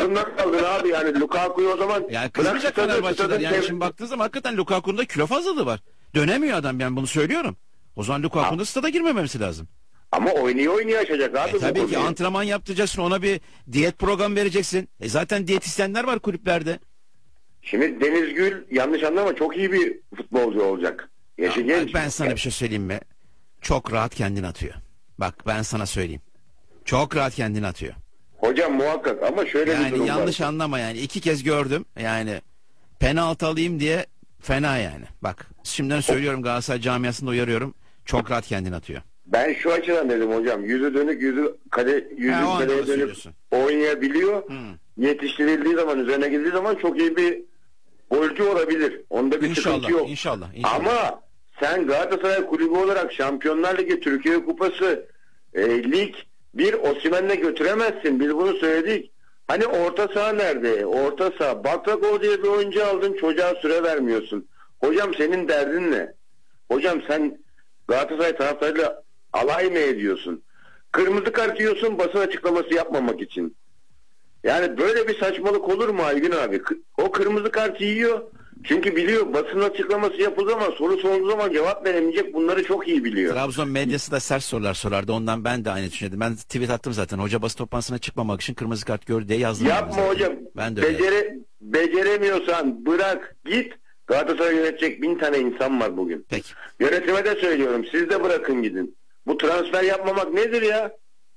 altından kaldın abi, yani Lukaku'yu o zaman Yani kızmayacak Fenerbahçe'den. Yani şimdi baktığın zaman hakikaten Lukaku'nun da kilo fazlalığı var. Dönemiyor adam, ben bunu söylüyorum. O zaman Lukaku'nun da stada girmemesi lazım. Ama oynaya açacak abi. Tabii ki antrenman yaptıracaksın, ona bir diyet programı vereceksin. Zaten diyetisyenler var kulüplerde. Şimdi Deniz Gül, yanlış anlama, çok iyi bir futbolcu olacak. Yaşı genç. Ben sana bir şey söyleyeyim mi? Çok rahat kendini atıyor. Bak ben sana söyleyeyim. Çok rahat kendini atıyor. Hocam muhakkak, ama şöyle bir durum Yani var. yanlış anlama, yani 2 kez gördüm. Yani penaltı alayım diye fena yani. Bak şimdiden söylüyorum, Galatasaray camiasında uyarıyorum. Çok rahat kendini atıyor. Ben şu açıdan dedim hocam. Yüzü dönük, yüzü kaleye dönük oynayabiliyor. Yetiştirildiği zaman, üzerine gidildiği zaman çok iyi bir golcü olabilir. Onda bir sıkıntı yok. İnşallah. Ama sen Galatasaray kulübü olarak Şampiyonlar Ligi, Türkiye Kupası, lig bir Osimhen'le götüremezsin. Biz bunu söyledik. Hani orta saha nerede? Orta saha. Baklakov diye bir oyuncu aldın, çocuğa süre vermiyorsun. Hocam senin derdin ne? Hocam sen Galatasaray taraftarıyla alay mı ediyorsun? Kırmızı kart yiyorsun basın açıklaması yapmamak için. Yani böyle bir saçmalık olur mu Aygün abi? O kırmızı kart yiyor. Çünkü biliyor basın açıklaması yapıldığı zaman, soru sorulduğu zaman cevap veremeyecek. Bunları çok iyi biliyor. Trabzon medyası da sert sorular sorardı. Ondan ben de aynı düşünüyordum. Ben tweet attım zaten. Hoca basın toplantısına çıkmamak için kırmızı kart gördü diye yazdım. Yapma hocam. Ben de beceremiyorsan bırak git. Galatasaray yönetecek 1000 tane insan var bugün. Peki. Yönetime de söylüyorum. Siz de bırakın gidin. Bu transfer yapmamak nedir ya?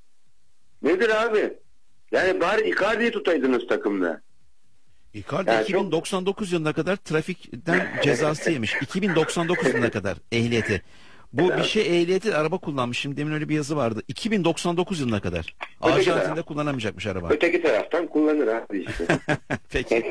Nedir abi? Yani bari Icardi'yi tutaydınız takımda. Icardi yani 2099 yılına kadar trafikten cezası yemiş. 2099 yılına kadar ehliyeti. Bu bir şey, ehliyeti, araba kullanmış. Şimdi demin öyle bir yazı vardı. 2099 yılına kadar. Arjantin'de kullanamayacakmış araba. Öteki taraftan kullanır abi işte. Peki.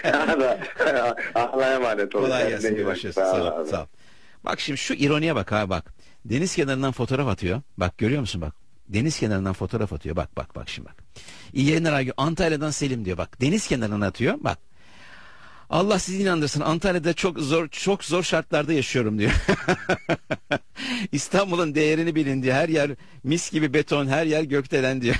Allah'a emanet olun. Kolay gelsin. Görüşürüz. Sağ ol. Bak şimdi şu ironiye bak ha, bak. Deniz kenarından fotoğraf atıyor. Bak görüyor musun bak. Deniz kenarından fotoğraf atıyor. Bak şimdi bak. İyi yayınlar Antalya'dan Selim diyor. Bak deniz kenarından atıyor. Bak. Allah sizi inandırsın. Antalya'da çok zor şartlarda yaşıyorum diyor. İstanbul'un değerini bilin diyor. Her yer mis gibi beton, her yer gökdelen diyor.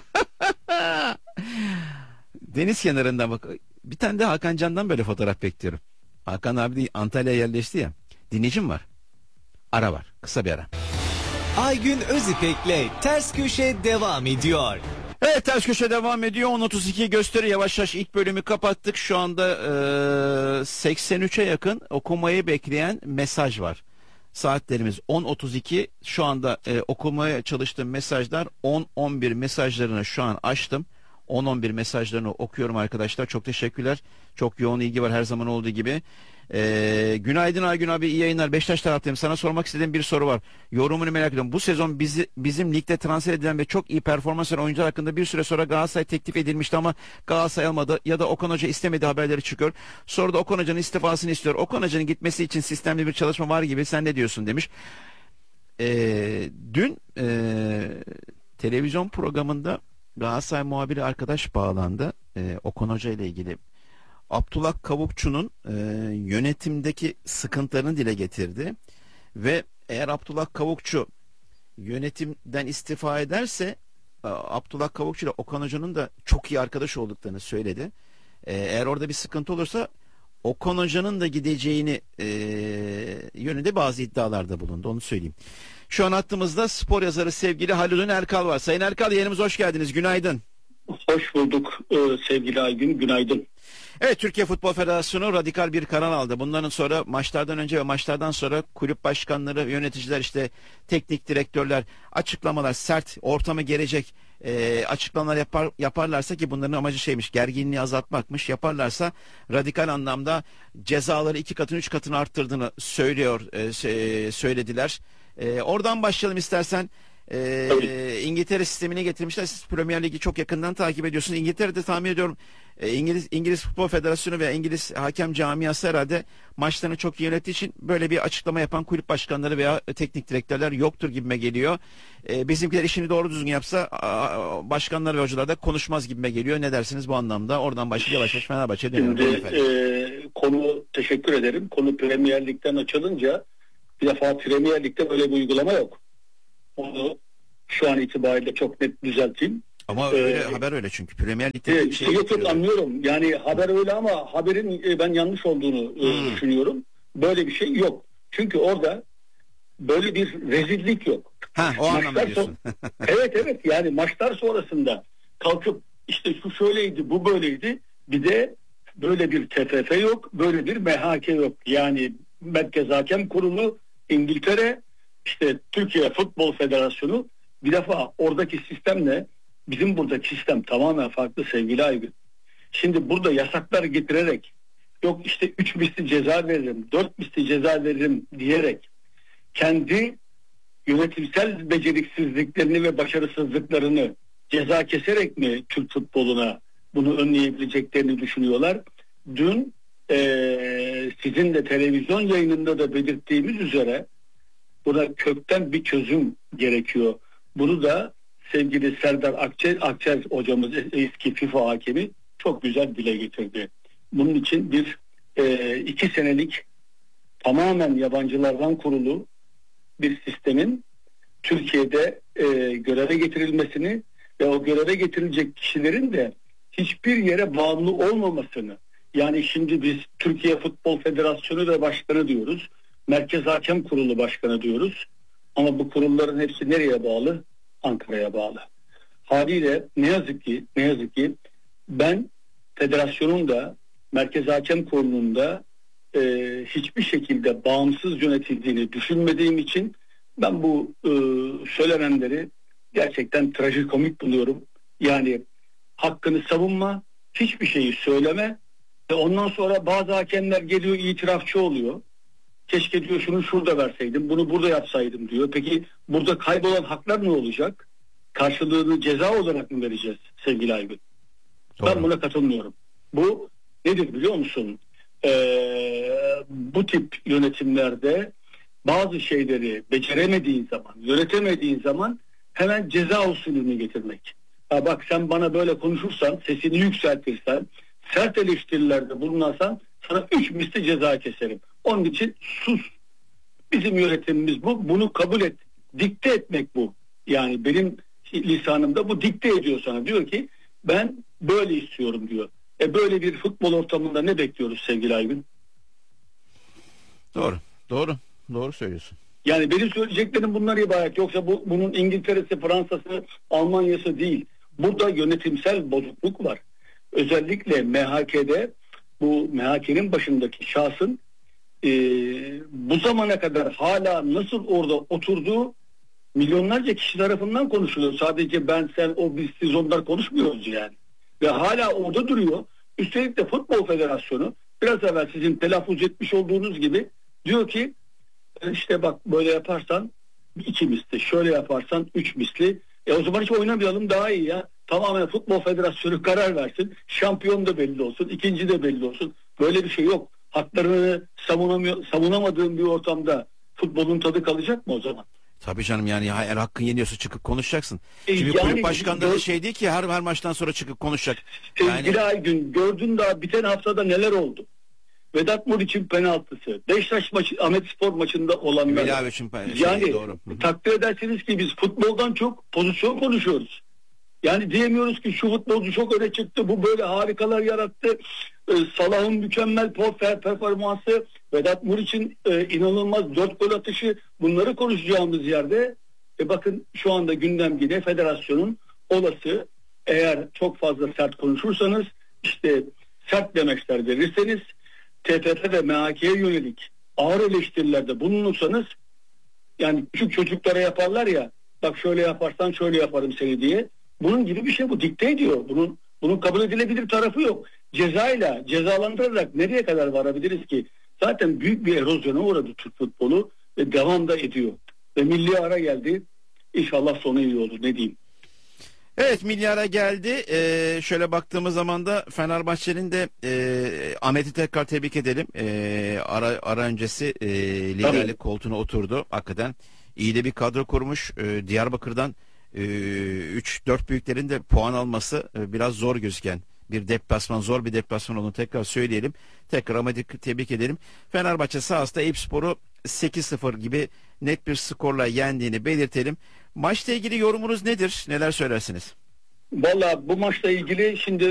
Deniz kenarında bak. Bir tane de Hakan Can'dan böyle fotoğraf bekliyorum. Hakan abi de Antalya'ya yerleşti ya. Dinleyicim var. Ara var. Kısa bir ara. Aygün Özipek'le Ters Köşe devam ediyor. Evet, Ters Köşe devam ediyor. 10.32 gösteri, yavaş yavaş ilk bölümü kapattık. Şu anda 83'e yakın okumayı bekleyen mesaj var. Saatlerimiz 10.32. Şu anda okumaya çalıştığım mesajlar 10-11 mesajlarını şu an açtım. 10-11 mesajlarını okuyorum arkadaşlar. Çok teşekkürler. Çok yoğun ilgi var her zaman olduğu gibi. Günaydın Aygün abi, iyi yayınlar. Beşiktaş taraftayım. Sana sormak istediğim bir soru var. Yorumunu merak ediyorum. Bu sezon bizim ligde transfer edilen ve çok iyi performans veren oyuncular hakkında bir süre sonra Galatasaray teklif edilmişti ama Galatasaray almadı ya da Okan Hoca istemedi haberleri çıkıyor. Sonra da Okan Hoca'nın istifasını istiyor. Okan Hoca'nın gitmesi için sistemli bir çalışma var gibi, sen ne diyorsun demiş. Dün televizyon programında Galatasaray muhabiri arkadaş bağlandı. Okan Hoca ile ilgili. Abdullah Kavukçu'nun yönetimdeki sıkıntılarını dile getirdi. Ve eğer Abdullah Kavukçu yönetimden istifa ederse Abdullah Kavukçu ile Okan Hoca'nın da çok iyi arkadaş olduklarını söyledi. Eğer orada bir sıkıntı olursa Okan Hoca'nın da gideceğini yönünde bazı iddialarda bulundu. Onu söyleyeyim. Şu an hattımızda spor yazarı sevgili Haldun Erkal var. Sayın Erkal, yayınımıza hoş geldiniz. Günaydın. Hoş bulduk sevgili Aygün. Günaydın. Evet, Türkiye Futbol Federasyonu radikal bir karar aldı. Bundan sonra maçlardan önce ve maçlardan sonra kulüp başkanları, yöneticiler, işte teknik direktörler açıklamalar, sert, ortamı gelecek açıklamalar yaparlarsa, ki bunların amacı şeymiş, gerginliği azaltmakmış, yaparlarsa radikal anlamda cezaları 2 katını 3 katını arttırdığını söylediler. Oradan başlayalım istersen. İngiltere sistemine getirmişler. Siz Premier Ligi çok yakından takip ediyorsunuz. İngiltere'de tahmin ediyorum İngiliz Futbol Federasyonu ve İngiliz hakem camiası herhalde maçlarını çok iyi yönettiği için böyle bir açıklama yapan kulüp başkanları veya teknik direktörler yoktur gibime geliyor. Bizimkiler işini doğru düzgün yapsa başkanlar ve hocalar da konuşmaz gibime geliyor. Ne dersiniz bu anlamda? Oradan başlayıp yavaş yavaş Fenerbahçe'ye dönüyorum. Konu, teşekkür ederim. Konu Premier Lig'den açılınca, bir defa Premier Lig'de böyle bir uygulama yok. Onu şu an itibariyle çok net düzelteyim. Ama öyle haber öyle çünkü Premier Lig'de bir şey Yok yapıyor. anlıyorum. Yani haber öyle ama haberin ben yanlış olduğunu düşünüyorum. Böyle bir şey yok. Çünkü orada böyle bir rezillik yok. Ha, o anlamda diyorsun. Evet yani maçlar sonrasında kalkıp işte şu şöyleydi bu böyleydi, bir de böyle bir TFF yok, böyle bir MHK yok. Yani Merkez Hakem Kurulu, İngiltere, işte Türkiye Futbol Federasyonu, bir defa oradaki sistemle bizim buradaki sistem tamamen farklı sevgili Aygün. Şimdi burada yasaklar getirerek, yok işte 3 misli ceza veririm, 4 misli ceza veririm diyerek kendi yönetimsel beceriksizliklerini ve başarısızlıklarını ceza keserek mi Türk futboluna bunu önleyebileceklerini düşünüyorlar? Dün sizin de televizyon yayınında da belirttiğimiz üzere buna kökten bir çözüm gerekiyor. Bunu da sevgili Serdar Akçer hocamız, eski FIFA hakemi, çok güzel dile getirdi. Bunun için bir 2 senelik tamamen yabancılardan kurulu bir sistemin Türkiye'de göreve getirilmesini ve o göreve getirilecek kişilerin de hiçbir yere bağımlı olmamasını, yani şimdi biz Türkiye Futbol Federasyonu ve Başkanı diyoruz, Merkez Hakem Kurulu Başkanı diyoruz, ama bu kurulların hepsi nereye bağlı? Ankara'ya bağlı. Haliyle ne yazık ki ben federasyonun da Merkez Hakem Kurulu'nun da hiçbir şekilde bağımsız yönetildiğini düşünmediğim için ben bu söylenenleri gerçekten trajikomik buluyorum. Yani hakkını savunma, hiçbir şeyi söyleme ve ondan sonra bazı hakemler geliyor, itirafçı oluyor. Keşke diyor şunu şurada verseydim, bunu burada yapsaydım diyor. Peki burada kaybolan haklar ne olacak? Karşılığını ceza olarak mı vereceğiz sevgili Aygün? Ben buna katılmıyorum. Bu nedir biliyor musun? Bu tip yönetimlerde bazı şeyleri beceremediğin zaman, yönetemediğin zaman hemen ceza usulünü getirmek. Ha bak, sen bana böyle konuşursan, sesini yükseltirsen, sert eleştirilerde bulunarsan sana 3 misli ceza keserim. Onun için sus. Bizim yönetimimiz bu. Bunu kabul et. Dikte etmek bu. Yani benim lisanımda bu dikte ediyor sana. Diyor ki ben böyle istiyorum diyor. Böyle bir futbol ortamında ne bekliyoruz sevgili Aygün? Doğru söylüyorsun. Yani benim söyleyeceklerim bunlar ibaret. Yoksa bunun İngiltere'si, Fransa'sı, Almanya'sı değil. Burada yönetimsel bozukluk var. Özellikle MHK'de bu MHK'nin başındaki şahsın bu zamana kadar hala nasıl orada oturduğu milyonlarca kişi tarafından konuşuluyor. Sadece ben, sen, o, biz, siz, onlar konuşmuyoruz yani. Ve hala orada duruyor. Üstelik de Futbol Federasyonu biraz evvel sizin telaffuz etmiş olduğunuz gibi diyor ki işte bak böyle yaparsan 2 misli, şöyle yaparsan 3 misli. O zaman hiç oynamayalım, daha iyi ya. Tamamen Futbol Federasyonu karar versin. Şampiyon da belli olsun, ikinci de belli olsun. Böyle bir şey yok. Haklarını savunamadığın bir ortamda futbolun tadı kalacak mı o zaman? Tabii canım, yani eğer hakkın yeniyorsa çıkıp konuşacaksın. Şimdi yani, kulüp başkanları şey değil ki her maçtan sonra çıkıp konuşacak. Bir ay gün gördün daha biten haftada neler oldu? Vedat Muriç'in penaltısı, Beşiktaş maçı, Ahmetspor maçında olanlar. Yani doğru. Takdir edersiniz ki biz futboldan çok pozisyon konuşuyoruz. Yani diyemiyoruz ki şu futbolcu çok öne çıktı, bu böyle harikalar yarattı. Salah'ın mükemmel performansı, Vedat Muriç'in inanılmaz 4 gol atışı, bunları konuşacağımız yerde bakın şu anda gündem yine federasyonun olası, eğer çok fazla sert konuşursanız, işte sert demeçler verirseniz, TFF ve MHK'ye yönelik ağır eleştirilerde bulunursanız, yani küçük çocuklara yaparlar ya, bak şöyle yaparsan şöyle yaparım seni diye, bunun gibi bir şey bu, dikte ediyor. Bunun kabul edilebilir tarafı yok. Cezayla, cezalandırarak nereye kadar varabiliriz ki? Zaten büyük bir erozyona uğradı Türk futbolu ve devam da ediyor. Ve milli ara geldi. İnşallah sonu iyi olur, ne diyeyim. Evet, milli ara geldi. Şöyle baktığımız zaman da Fenerbahçe'nin de Ahmet'i tekrar tebrik edelim. Ara öncesi liderlik koltuğuna oturdu. Hakikaten iyi de bir kadro kurmuş. Diyarbakır'dan 3-4 büyüklerin de puan alması biraz zor gözüken bir deplasman, zor bir deplasman olduğunu tekrar söyleyelim. Tekrar Ahmet'i tebrik edelim. Fenerbahçe sahasında Eyüpspor'u 8-0 gibi net bir skorla yendiğini belirtelim. Maçla ilgili yorumunuz nedir? Neler söylersiniz? Valla bu maçla ilgili şimdi